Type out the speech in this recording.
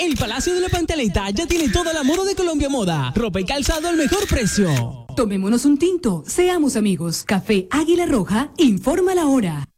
El Palacio de la Pantaleta ya tiene toda la moda de Colombia Moda. Ropa y calzado al mejor precio. Tomémonos un tinto, seamos amigos. Café Águila Roja, informa la hora.